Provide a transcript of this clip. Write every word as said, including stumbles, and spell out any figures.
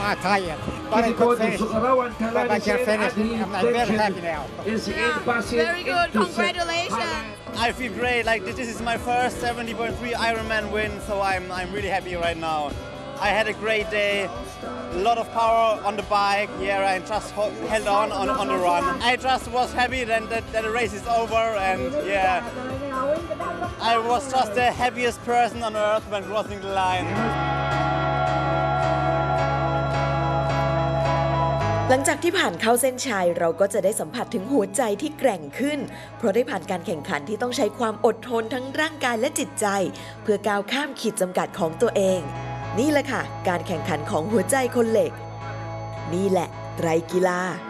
my tired, but I could finish. But I can finish. I'm, I'm very happy now. Yeah, very good. Congratulations. I feel great. Like this is my first seventy point three Ironman win, so I'm I'm really happy right now. I had a great day. A lot of power on the bike. Yeah, I just held on on, on the run. I just was happy then that, that the race is over, and yeah, I was just the happiest person on earth when crossing the line. หลังจากที่ผ่านเข้าเส้นชัยเราก็จะได้สัมผัสถึงหัวใจที่แกร่งขึ้นเพราะได้ผ่านการแข่งขันที่ต้องใช้ความอดทนทั้งร่างกายและจิตใจเพื่อก้าวข้ามขีดจำกัดของตัวเองนี่แหละค่ะการแข่งขันของหัวใจคนเหล็กนี่แหละไตรกีฬา